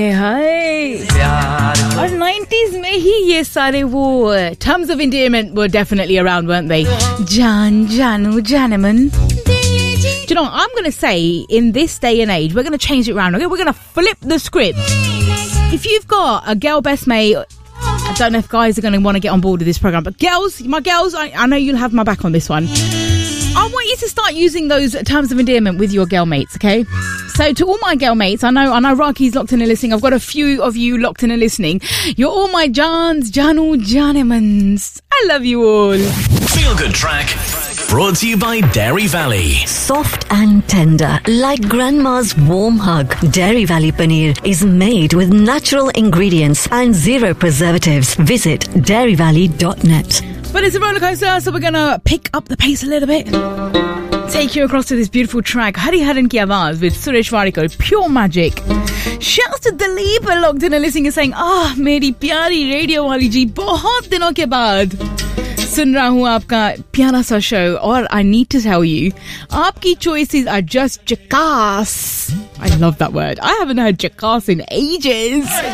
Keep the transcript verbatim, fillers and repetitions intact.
हाय और नाइंटीज़ में ही ये सारे वो terms of endearment were definitely around, weren't they? Jan, Janu, Janeman. Do you know what I'm going to say? In this day and age, we're going to change it around, okay? We're going to flip the script. If you've got a girl best mate, I don't know if guys are going to want to get on board with this program, but girls, my girls, I, I know you'll have my back on this one. I want you to start using those terms of endearment with your girl mates, okay? So to all my girl mates, I know I know Raki's locked in and listening. I've got a few of you locked in and listening. You're all my Jans, Janu, Janemans. I love you all. Feel Good Track, brought to you by Dairy Valley. Soft and tender, like grandma's warm hug. Dairy Valley Paneer is made with natural ingredients and zero preservatives. Visit dairy valley dot net. But it's a roller coaster, so we're going to pick up the pace a little bit. Take you across to this beautiful track, Hari Haran ki Awaaz with Suresh Warikar, Pure Magic. Shouts to Dileep locked in and listening and saying, ah, meri pyari radio wali ji, bahut dinon ke baad sun raha hu aapka pyara sa show. Or I need to tell you, aapki choices are just jackass. I love that word. I haven't heard jackass in ages.